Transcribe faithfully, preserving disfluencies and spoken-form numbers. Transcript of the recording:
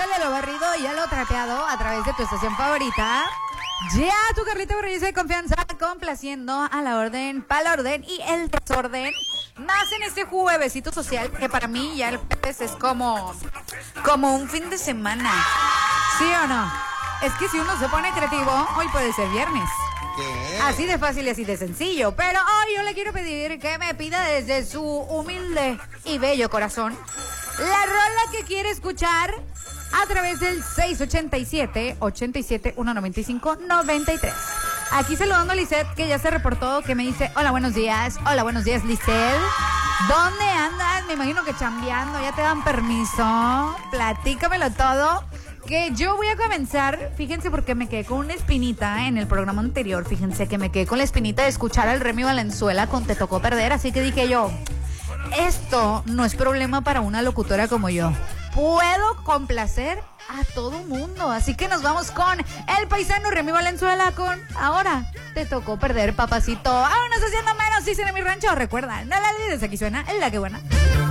ya lo barrido, ya lo trapeado a través de tu estación favorita. Ya tu Carlita Borrelliza de confianza, complaciendo a la orden, para la orden y el desorden. Más en este juevesito social, que para mí ya el jueves es como, como un fin de semana. ¿Sí o no? Es que si uno se pone creativo, hoy puede ser viernes. ¿Qué? Así de fácil y así de sencillo. Pero hoy yo le quiero pedir que me pida desde su humilde y bello corazón la rola que quiere escuchar a través del seis ochenta y siete, ochenta y siete, ciento noventa y cinco, noventa y tres. Aquí saludando a Lisette, que ya se reportó, que me dice, hola, buenos días. Hola, buenos días, Lisette. ¿Dónde andas? Me imagino que chambeando, ¿ya te dan permiso? Platícamelo todo. Que yo voy a comenzar, fíjense, porque me quedé con una espinita en el programa anterior. Fíjense que me quedé con la espinita de escuchar al Remy Valenzuela con Te Tocó Perder. Así que dije yo, esto no es problema para una locutora como yo. Puedo complacer a todo mundo. Así que nos vamos con el paisano Remy Valenzuela con Ahora Te Tocó Perder, papacito. Vámonos haciendo menos, dicen en mi rancho. Recuerda, no la olvides, aquí suena La Que Buena.